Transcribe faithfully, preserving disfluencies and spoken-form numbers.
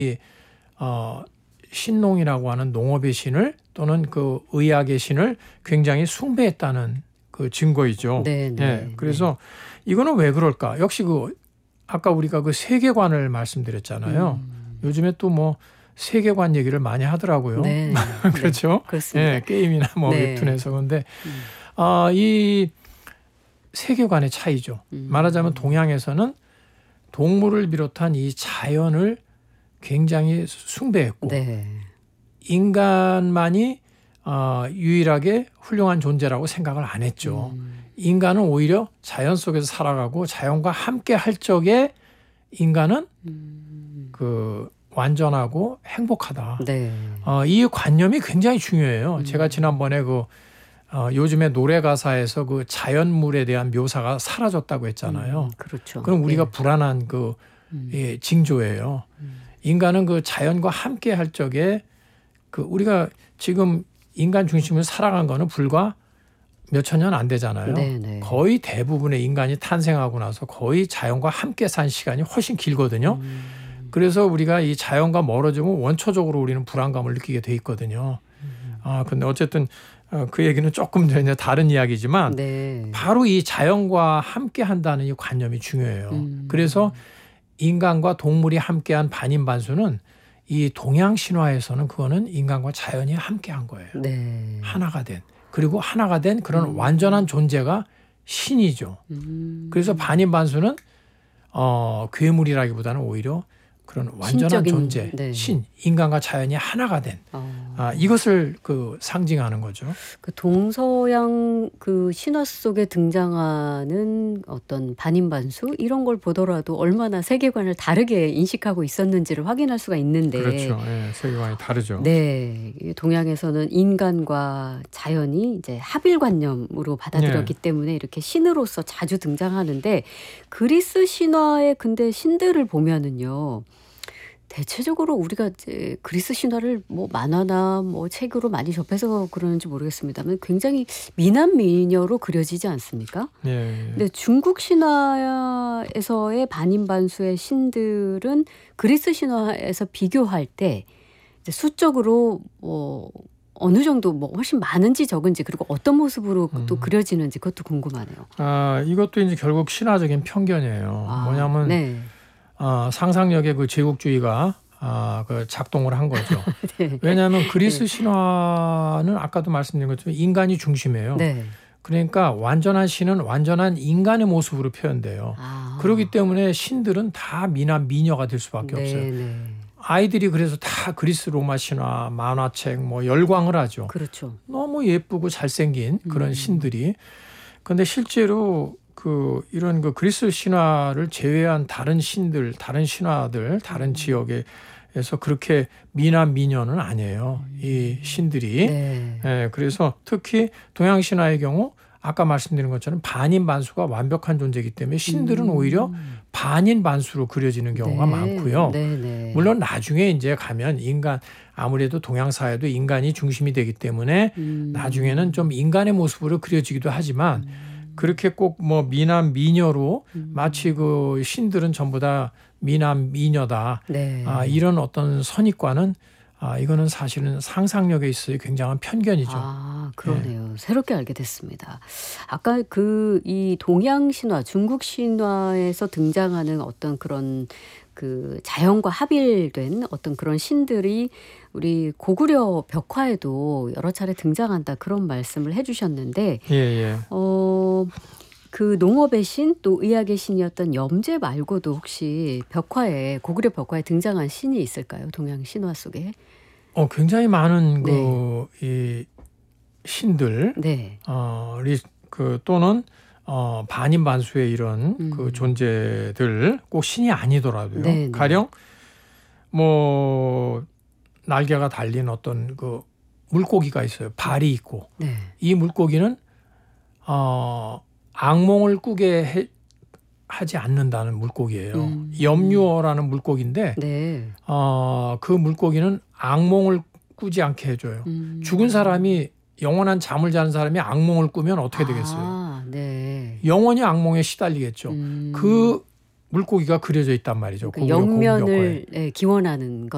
어, 신농이라고 하는 농업의 신을 또는 그 의학의 신을 굉장히 숭배했다는 그 증거이죠. 네, 네, 예, 그래서 이거는 왜 그럴까? 역시 그 아까 우리가 그 세계관을 말씀드렸잖아요. 음. 요즘에 또 뭐 세계관 얘기를 많이 하더라고요. 네, 그렇죠? 네, 그렇습니다. 예, 게임이나 뭐 네. 웹툰에서. 근데 음. 아, 이 세계관의 차이죠. 음. 말하자면 동양에서는 동물을 비롯한 이 자연을 굉장히 숭배했고 네. 인간만이 어, 유일하게 훌륭한 존재라고 생각을 안 했죠. 음. 인간은 오히려 자연 속에서 살아가고 자연과 함께 할 적에 인간은 음. 그 완전하고 행복하다. 네. 어, 이 관념이 굉장히 중요해요. 음. 제가 지난번에 그 어, 요즘에 노래 가사에서 그 자연물에 대한 묘사가 사라졌다고 했잖아요. 음, 그렇죠. 그럼 우리가 예. 불안한 그 음. 예, 징조예요. 음. 인간은 그 자연과 함께 할 적에 그 우리가 지금 인간 중심을 살아간 거는 불과 몇천 년 안 되잖아요. 네네. 거의 대부분의 인간이 탄생하고 나서 거의 자연과 함께 산 시간이 훨씬 길거든요. 음. 그래서 우리가 이 자연과 멀어지면 원초적으로 우리는 불안감을 느끼게 돼 있거든요. 음. 아, 근데 어쨌든 어, 그 얘기는 조금 전에 다른 이야기지만 네. 바로 이 자연과 함께 한다는 이 관념이 중요해요. 음. 그래서 인간과 동물이 함께한 반인반수는 이 동양 신화에서는 그거는 인간과 자연이 함께한 거예요. 네. 하나가 된. 그리고 하나가 된 그런 음. 완전한 존재가 신이죠. 음. 그래서 반인반수는 어, 괴물이라기보다는 오히려 그런 완전한 신적인, 존재, 네. 신, 인간과 자연이 하나가 된 어. 아, 이것을 그 상징하는 거죠. 그 동서양 그 신화 속에 등장하는 어떤 반인반수 이런 걸 보더라도 얼마나 세계관을 다르게 인식하고 있었는지를 확인할 수가 있는데. 그렇죠. 예, 세계관이 다르죠. 네, 이 동양에서는 인간과 자연이 이제 합일관념으로 받아들였기 네. 때문에 이렇게 신으로서 자주 등장하는데 그리스 신화의 근데 신들을 보면은요. 대체적으로 우리가 이제 그리스 신화를 뭐 만화나 뭐 책으로 많이 접해서 그러는지 모르겠습니다만 굉장히 미남 미녀로 그려지지 않습니까? 예, 근데 중국 신화에서의 반인반수의 신들은 그리스 신화에서 비교할 때 이제 수적으로 뭐 어느 정도 뭐 훨씬 많은지 적은지 그리고 어떤 모습으로 음. 또 그려지는지 그것도 궁금하네요. 아, 이것도 이제 결국 신화적인 편견이에요. 아, 뭐냐면 네. 어, 상상력의 그 제국주의가 아, 그 작동을 한 거죠. 네. 왜냐하면 그리스 네. 신화는 아까도 말씀드린 것처럼 인간이 중심이에요. 네. 그러니까 완전한 신은 완전한 인간의 모습으로 표현돼요. 아. 그렇기 때문에 신들은 다 미남 미녀가 될 수밖에 네, 없어요. 네. 아이들이 그래서 다 그리스 로마 신화, 만화책 뭐 열광을 하죠. 그렇죠. 너무 예쁘고 잘생긴 그런 음. 신들이. 근데 실제로 그 이런 그 그리스 신화를 제외한 다른 신들, 다른 신화들, 다른 음. 지역에서 그렇게 미남 미녀는 아니에요. 이 신들이. 네. 예, 그래서 특히 동양 신화의 경우 아까 말씀드린 것처럼 반인 반수가 완벽한 존재이기 때문에 신들은 음. 오히려 반인 반수로 그려지는 경우가 네. 많고요. 네, 네. 물론 나중에 이제 가면 인간 아무래도 동양 사회도 인간이 중심이 되기 때문에 음. 나중에는 좀 인간의 모습으로 그려지기도 하지만 음. 그렇게 꼭 뭐 미남 미녀로 음. 마치 그 신들은 전부 다 미남 미녀다. 네. 아, 이런 어떤 선입관은 아, 이거는 사실은 상상력에 있어서 굉장한 편견이죠. 아, 그러네요. 새롭게 알게 됐습니다. 아까 그 이 동양 신화, 중국 신화에서 등장하는 어떤 그런 그 자연과 합일된 어떤 그런 신들이 우리 고구려 벽화에도 여러 차례 등장한다 그런 말씀을 해주셨는데, 예, 예. 어, 그 농업의 신 또 의학의 신이었던 염제 말고도 혹시 벽화에 고구려 벽화에 등장한 신이 있을까요? 동양 신화 속에? 어, 굉장히 많은 네. 그 이 신들 네. 어, 리, 그 또는 어, 반인 반수의 이런 음. 그 존재들 꼭 신이 아니더라도요. 네, 네. 가령 뭐 날개가 달린 어떤 그 물고기가 있어요. 발이 있고 네. 이 물고기는 어, 악몽을 꾸게 해, 하지 않는다는 물고기예요. 음. 염류어라는 물고기인데 네. 어, 그 물고기는 악몽을 꾸지 않게 해줘요. 음. 죽은 사람이 영원한 잠을 자는 사람이 악몽을 꾸면 어떻게 되겠어요? 아, 네. 영원히 악몽에 시달리겠죠. 음. 그 물고기가 그려져 있단 말이죠. 그 고구려 고구려화에. 영면을 예, 기원하는 것.